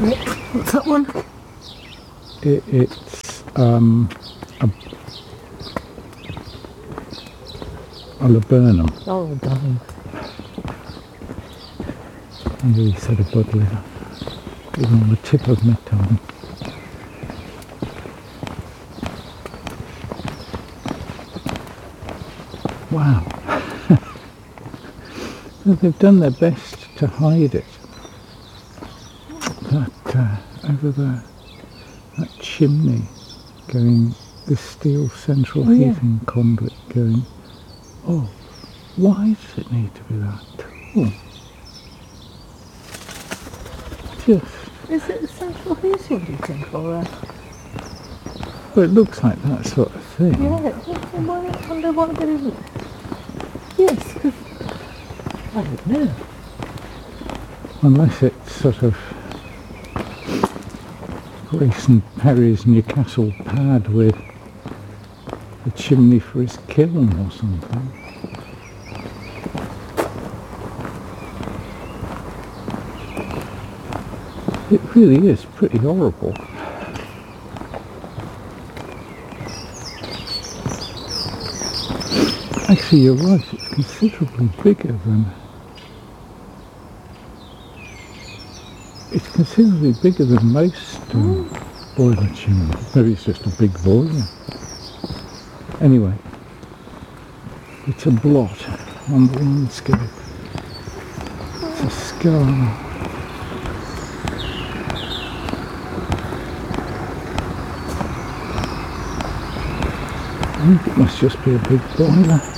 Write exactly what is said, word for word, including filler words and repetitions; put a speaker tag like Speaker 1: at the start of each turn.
Speaker 1: What's that one?
Speaker 2: It, it's um, a, a laburnum.
Speaker 1: Oh, darn.
Speaker 2: And he said a buddleia, even on the tip of my tongue. Wow. They've done their best to hide it. That, uh, over there, that chimney going, the steel central
Speaker 1: Oh, yeah.
Speaker 2: heating conduit going, oh, why does it need to be that tall? Just,
Speaker 1: Is it the central heating, do you think, or uh,
Speaker 2: well, it looks like that sort of thing.
Speaker 1: yeah, I wonder what it isn't. Yes, because I don't know.
Speaker 2: Unless it's sort of Grayson Perry's Newcastle pad with a chimney for his kiln or something. It really is pretty horrible. Actually, you're right, it's considerably bigger than... It's considerably bigger than most um,
Speaker 1: Mm.
Speaker 2: boiler chimneys. Maybe it's just a big boiler. Anyway, it's a blot on the landscape. It's a scar. I think it must just be a big boiler.